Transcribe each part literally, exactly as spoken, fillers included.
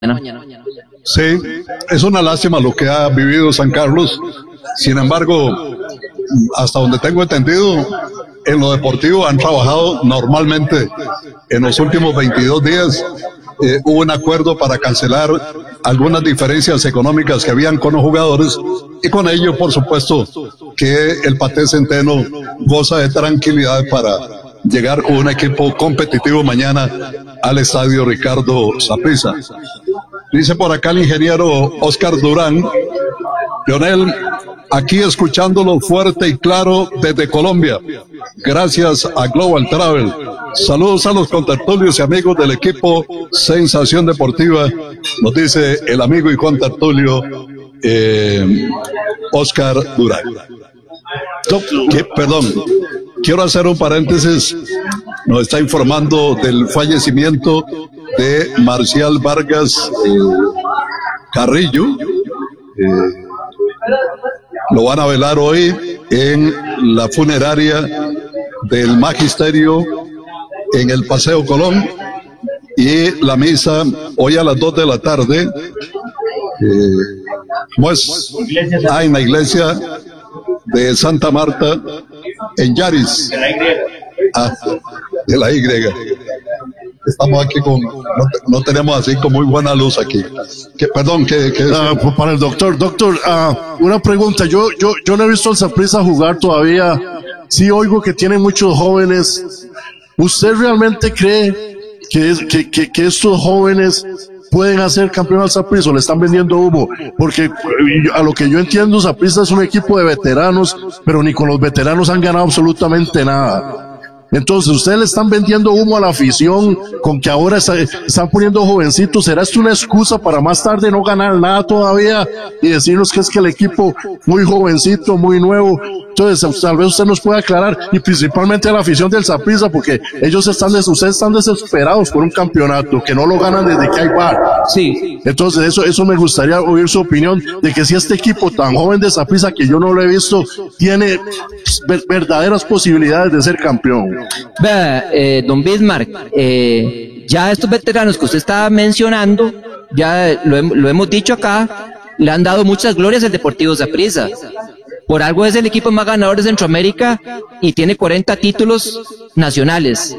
Sí, es una lástima lo que ha vivido San Carlos. Sin embargo, hasta donde tengo entendido, en lo deportivo han trabajado normalmente. En los últimos veintidós días eh, hubo un acuerdo para cancelar algunas diferencias económicas que habían con los jugadores, y con ello, por supuesto, que el Paté Centeno goza de tranquilidad para llegar con un equipo competitivo mañana al estadio Ricardo Saprissa. Dice por acá el ingeniero Oscar Durán: Leonel, aquí escuchándolo fuerte y claro desde Colombia, gracias a Global Travel. Saludos a los contertulios y amigos del equipo Sensación Deportiva, nos dice el amigo y contertulio eh, Oscar Durán. Que, perdón, quiero hacer un paréntesis. Nos está informando del fallecimiento de Marcial Vargas eh, Carrillo. Eh, lo van a velar hoy en la funeraria del Magisterio en el Paseo Colón, y la misa hoy a las dos de la tarde. Eh, ¿Cómo es? Ah, en la iglesia de Santa Marta en Yaris. De la Y. Ah, de la Y. Estamos aquí con, no, no tenemos así con muy buena luz aquí. Que, perdón, que, que uh, para el doctor, doctor, uh, una pregunta. Yo, yo, yo no he visto al Saprissa jugar todavía. Sí oigo que tiene muchos jóvenes. ¿Usted realmente cree que, es, que, que, que estos jóvenes pueden hacer campeón al Saprissa o le están vendiendo humo? Porque a lo que yo entiendo, Saprissa es un equipo de veteranos, pero ni con los veteranos han ganado absolutamente nada. Entonces, ustedes le están vendiendo humo a la afición con que ahora está, están poniendo jovencitos. ¿Será esto una excusa para más tarde no ganar nada todavía y decirnos que es que el equipo muy jovencito, muy nuevo? Entonces, tal vez usted nos pueda aclarar, y principalmente a la afición del Saprissa, porque ellos están, ustedes están desesperados por un campeonato que no lo ganan desde que hay V A R. Sí. Entonces, eso, eso me gustaría oír su opinión de que si este equipo tan joven de Saprissa, que yo no lo he visto, tiene ver, verdaderas posibilidades de ser campeón. Vea, eh, don Bismarck, eh, ya estos veteranos que usted estaba mencionando, ya lo, lo hemos dicho acá, le han dado muchas glorias al Deportivo Saprissa. Por algo es el equipo más ganador de Centroamérica y tiene cuarenta títulos nacionales.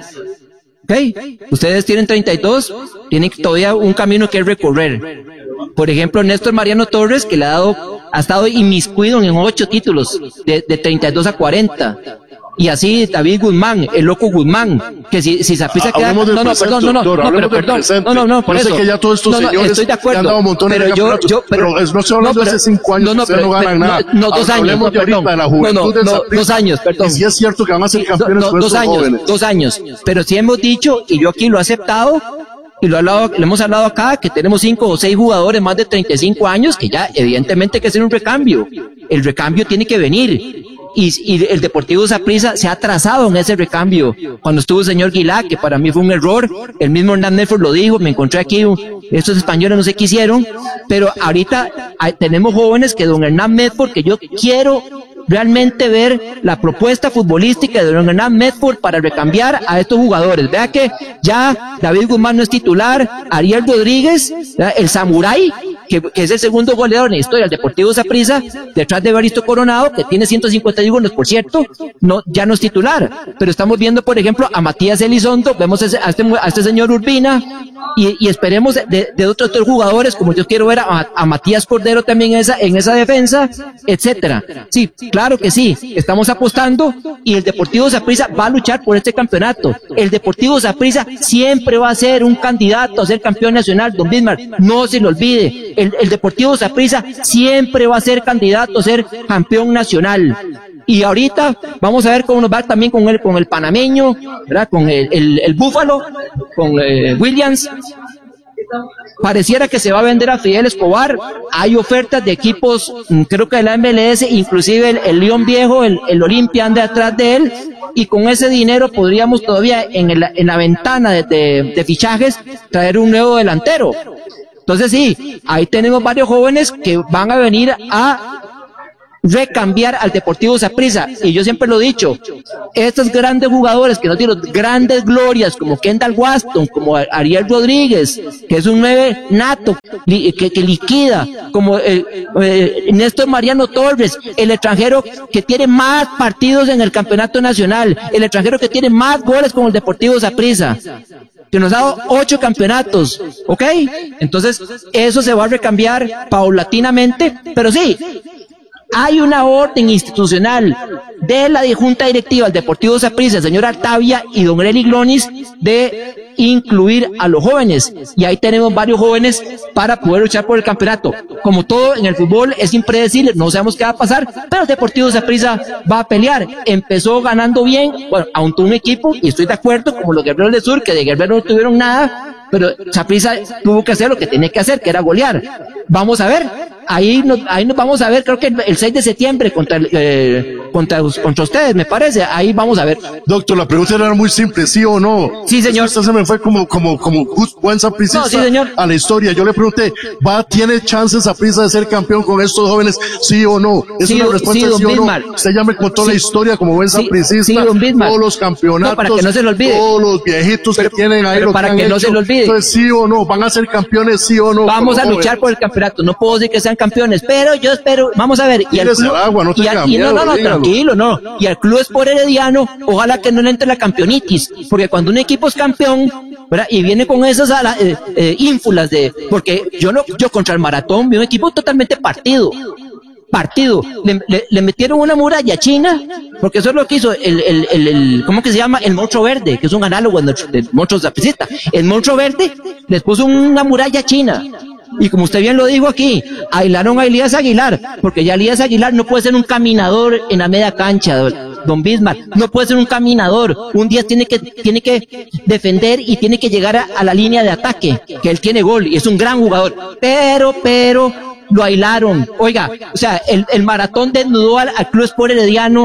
Okay. Ustedes tienen treinta y dos, tienen todavía un camino que recorrer. Por ejemplo, Néstor Mariano Torres, que le ha dado, ha estado inmiscuido en ocho títulos, de, de treinta y dos a cuarenta. Y así David Guzmán, el loco Guzmán, que si, si Saprissa queda, no, no, perdón, no, no, no, pero perdón, no, no, no, por eso, que ya todos estos no, no, señores estoy de acuerdo, han dado montones pero de yo, yo, pero, pero no estoy hablando no, pero, de hace cinco años, no, no, ustedes pero, no ganan no, nada. no, dos años, no, perdón, de la no, no, no, dos años, perdón. Y sí es cierto que van a ser campeones no, con dos estos años, jóvenes. dos años, pero sí hemos dicho, y yo aquí lo he aceptado, y lo, hablado, lo hemos hablado acá, que tenemos cinco o seis jugadores más de treinta y cinco años, que ya evidentemente hay que hacer un recambio. El recambio tiene que venir. Y, y el Deportivo Saprissa se ha trazado en ese recambio. Cuando estuvo el señor Guilá, que para mí fue un error, el mismo Hernán Medford lo dijo, me encontré aquí, estos españoles no se quisieron, pero ahorita hay, tenemos jóvenes que don Hernán Medford, que yo quiero realmente ver la propuesta futbolística de don Hernán Medford para recambiar a estos jugadores. Vea que ya David Guzmán no es titular, Ariel Rodríguez, ¿verdad? El Samurái, que, que es el segundo goleador en la historia del Deportivo Saprissa, detrás de Evaristo Coronado, que tiene ciento cincuenta y uno goles, por cierto, no, ya no es titular. Pero estamos viendo, por ejemplo, a Matías Elizondo, vemos a este, a este señor Urbina, y, y esperemos de, de otros, otros jugadores, como yo quiero ver a, a Matías Cordero también en esa, en esa defensa, etcétera. Sí, claro que sí, estamos apostando, y el Deportivo Saprissa va a luchar por este campeonato. El Deportivo Saprissa siempre va a ser un candidato a ser campeón nacional, don Bismarck, no se lo olvide. El, el Deportivo Saprissa siempre va a ser candidato a ser campeón nacional. Y ahorita vamos a ver cómo nos va también con el, con el panameño, ¿verdad? Con el, el, el Búfalo, con eh, Williams. Pareciera que se va a vender a Fidel Escobar. Hay ofertas de equipos, creo que de la M L S, inclusive el, el León Viejo, el, el Olimpia anda atrás de él, y con ese dinero podríamos todavía en, el, en la ventana de, de, de fichajes traer un nuevo delantero. Entonces sí, ahí tenemos varios jóvenes que van a venir a recambiar al Deportivo Saprissa, y yo siempre lo he dicho, estos grandes jugadores que nos dieron grandes glorias, como Kendall Waston, como Ariel Rodríguez, que es un nueve nato, li, que, que liquida, como eh, eh, Néstor Mariano Torres, el extranjero que tiene más partidos en el campeonato nacional, el extranjero que tiene más goles con el Deportivo Saprissa, que nos ha dado ocho campeonatos, ¿ok? Entonces, eso se va a recambiar paulatinamente, pero sí, hay una orden institucional de la Junta Directiva del Deportivo Saprissa, el señor Artavia y don Eli Glonis, de incluir a los jóvenes. Y ahí tenemos varios jóvenes para poder luchar por el campeonato. Como todo en el fútbol es impredecible, no sabemos qué va a pasar, pero el Deportivo Saprissa va a pelear. Empezó ganando bien, bueno, aún tuvo un equipo, y estoy de acuerdo, como los Guerreros del Sur, que de Guerrero no tuvieron nada, pero Saprissa tuvo que hacer lo que tenía que hacer, que era golear. Vamos a ver, ahí nos, ahí nos vamos a ver, creo que el seis de septiembre contra, eh, contra, contra ustedes, me parece, ahí vamos a ver. Doctor, la pregunta era muy simple, ¿sí o no? Sí, señor. Usted se me fue como, como, como buen sapricista no, sí, señor. a la historia. Yo le pregunté, ¿va, tiene chances Saprissa de ser campeón con estos jóvenes? ¿Sí o no? Es sí, una respuesta sí, sí o Bismarck. no. Usted ya me contó sí. la historia como buen sí, sapricista, sí, todos los campeonatos, no, para que no se lo olvide. todos los viejitos pero, que tienen ahí, pero lo para que, que han no hecho. se lo olvide. Entonces, ¿sí o no? ¿Van a ser campeones, sí o no? Vamos a jóvenes? luchar por el campeonato, no puedo decir que sean campeones, pero yo espero, vamos a ver, y al club, agua, no, te y, al, y no, no, no, dígalo. tranquilo, no, y al club Sport Herediano, ojalá que no le entre la campeonitis, porque cuando un equipo es campeón, ¿verdad? Y viene con esas eh, eh, ínfulas de, porque yo no, yo contra el Maratón vi un equipo totalmente partido, partido, le, le, le metieron una muralla china, porque eso es lo que hizo el, el, el, el ¿cómo que se llama? El monstruo verde, que es un análogo del, del monstruo sapricista. El monstruo verde les puso una muralla china. Y como usted bien lo dijo aquí, aislaron a Elías Aguilar, porque ya Elías Aguilar no puede ser un caminador en la media cancha, don Bismarck, no puede ser un caminador, un día tiene que, tiene que defender y tiene que llegar a, a la línea de ataque, que él tiene gol y es un gran jugador, pero, pero, lo aislaron. Oiga, o sea, el, el Maratón desnudó al, al Club Sport Herediano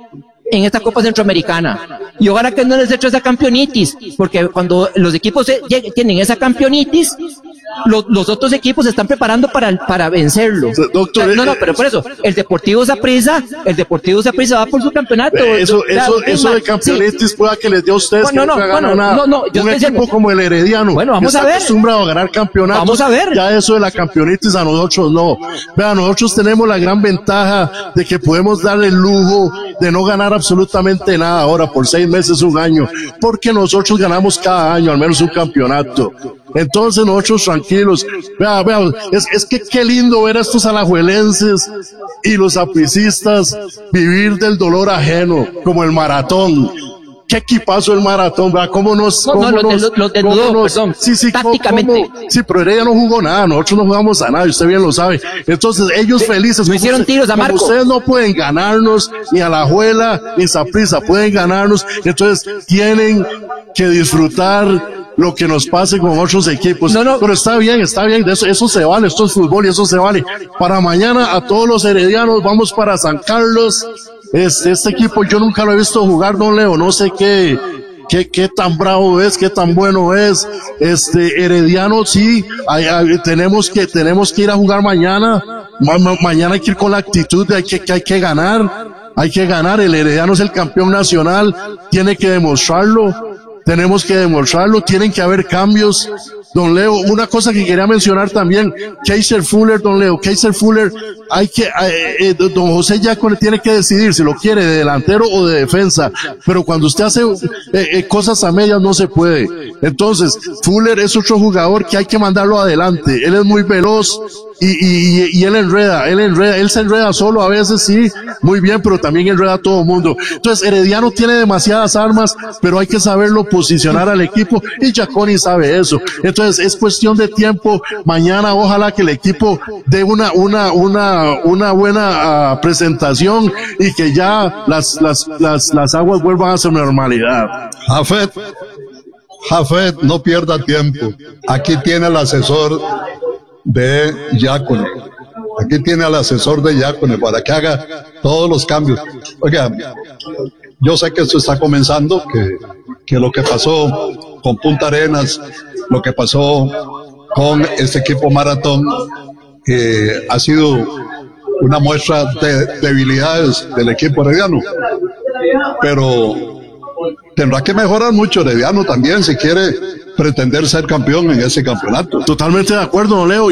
en esta Copa Centroamericana. Y ojalá que no les eche esa campeonitis, porque cuando los equipos se, tienen esa campeonitis, los, los otros equipos se están preparando para, para vencerlo. Doctor, o sea, no, no, pero por eso, el Deportivo Saprissa, el Deportivo Saprissa va por su campeonato. Eso, ya, eso, eso de campeonitis sí. Pueda que les dé a ustedes bueno, que no, no, no, bueno, nada. no, no, yo un equipo diciendo, como el Herediano, bueno, vamos que está a ver. acostumbrado a ganar campeonatos. Vamos a ver. Ya eso de la campeonitis a nosotros no. Vean, nosotros tenemos la gran ventaja de que podemos darle el lujo de no ganar absolutamente nada ahora por seis meses, un año, porque nosotros ganamos cada año al menos un campeonato. Entonces nosotros tranquilos, vea, vea, es, es que qué lindo ver a estos alajuelenses y los sapricistas vivir del dolor ajeno, como el Maratón. Qué equipazo el Maratón, ¿verdad? ¿Cómo nos, no, cómo no, nos, lo, lo desnudó, nos, perdón, sí, sí, tácticamente. Cómo, sí, pero Heredia no jugó nada, nosotros no jugamos a nada, y usted bien lo sabe. Entonces, ellos sí, felices. No hicieron usted, tiros a Marco. Ustedes no pueden ganarnos, ni a la Alajuela, ni Saprissa pueden ganarnos, entonces tienen que disfrutar lo que nos pase con otros equipos. No, no. Pero está bien, está bien, de eso, eso se vale, esto es fútbol y eso se vale. Para mañana, a todos los heredianos, vamos para San Carlos. Este, este equipo yo nunca lo he visto jugar, don Leo, no sé qué, qué, qué tan bravo es, qué tan bueno es. Este, Herediano sí, hay, hay, tenemos que, tenemos que ir a jugar mañana. Ma, ma, mañana hay que ir con la actitud de que, que hay que ganar. Hay que ganar, el Herediano es el campeón nacional, tiene que demostrarlo, tenemos que demostrarlo, tienen que haber cambios. Don Leo, una cosa que quería mencionar también, Kaiser Fuller, don Leo, Kaiser Fuller, hay que, eh, eh, don José Yácone tiene que decidir si lo quiere de delantero o de defensa, pero cuando usted hace eh, eh, cosas a medias no se puede. Entonces, Fuller es otro jugador que hay que mandarlo adelante, él es muy veloz, y, y, y él enreda, él enreda, él se enreda solo a veces, sí, muy bien, pero también enreda a todo el mundo. Entonces, Herediano tiene demasiadas armas, pero hay que saberlo posicionar al equipo, y Yácone sabe eso. Entonces, es cuestión de tiempo. Mañana, ojalá que el equipo dé una, una, una, una buena uh, presentación y que ya las, las, las, las aguas vuelvan a su normalidad. Jafet, Jafet, no pierda tiempo. Aquí tiene el asesor de Yácone. Aquí tiene al asesor de Yácone para que haga todos los cambios. Oiga, yo sé que esto está comenzando, que, que lo que pasó con Punta Arenas, lo que pasó con este equipo Maratón, eh, ha sido una muestra de debilidades del equipo herediano. Pero tendrá que mejorar mucho Herediano también si quiere pretender ser campeón en ese campeonato. Totalmente de acuerdo, don Leo.